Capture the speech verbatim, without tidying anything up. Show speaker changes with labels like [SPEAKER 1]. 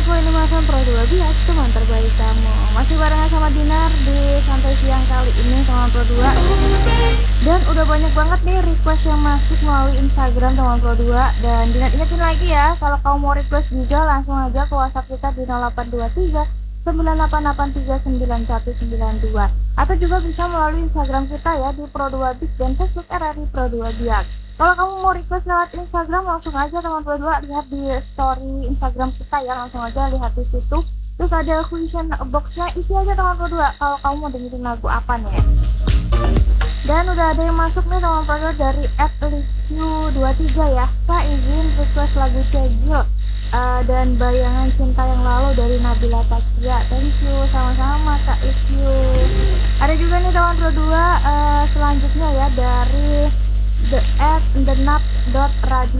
[SPEAKER 1] Kepo ini makan Pro dua Biak, teman terbaik kamu. Masih barengan sama Dinar di santai siang kali ini teman Pro dua. Dan udah banyak banget nih request yang masuk melalui Instagram teman Pro dua. Dan Dinar ingetin lagi ya, kalau kamu mau request juga langsung aja ke WhatsApp kita di nol delapan dua tiga sembilan delapan delapan tiga sembilan satu sembilan dua. Atau juga bisa melalui Instagram kita ya di Pro dua Biak dan Facebook R R I Pro dua Biak. Kalau kamu mau request lewat Instagram langsung aja teman Pro dua, lihat di story Instagram kita ya, langsung aja lihat di situ. Terus ada question boxnya, isi aja teman Pro dua kalau kamu mau dengerin lagu apa nih. Dan udah ada yang masuk nih teman Pro dua dari at lisyu dua tiga ya. Kak izin request lagu Cegil uh, dan Bayangan Cinta Yang Lalu dari Nabila Takia. Thank you, sama-sama Kak Lisyu. Ada juga nih teman Pro dua uh, selanjutnya ya dari the at the nap dot radio